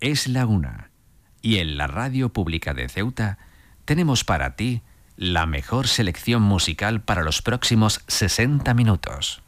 Es la 1 y en la Radio Pública de Ceuta tenemos para ti la mejor selección musical para los próximos 60 minutos.